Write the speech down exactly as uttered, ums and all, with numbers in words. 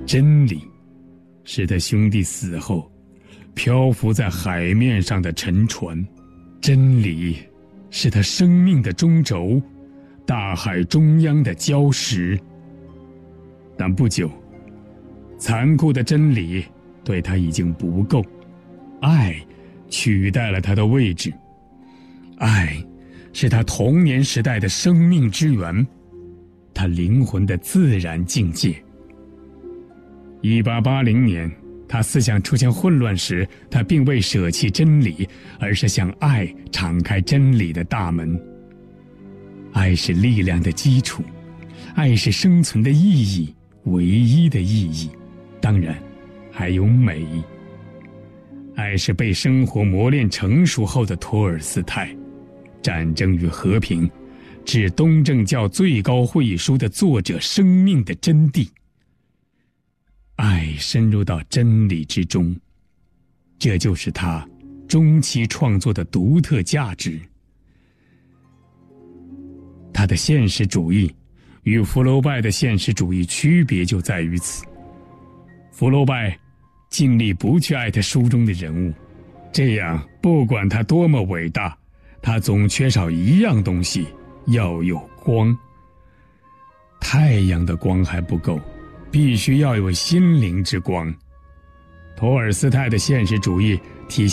真理是他兄弟死后漂浮在海面上的沉船，真理是他生命的中轴，大海中央的礁石。但不久，残酷的真理对他已经不够，爱取代了他的位置。爱是他童年时代的生命之源，他灵魂的自然境界。一八八零年，他思想出现混乱时，他并未舍弃真理，而是向爱敞开真理的大门。爱是力量的基础，爱是生存的意义，唯一的意义，当然还有美。爱是被生活磨练成熟后的托尔斯泰，战争与和平，致东正教最高会议书的作者生命的真谛。爱深入到真理之中，这就是他中期创作的独特价值。他的现实主义与福楼拜的现实主义区别就在于此。福楼拜尽力不去爱他书中的人物，这样不管他多么伟大，他总缺少一样东西，要有光。太阳的光还不够，必须要有心灵之光。托尔斯泰的现实主义体现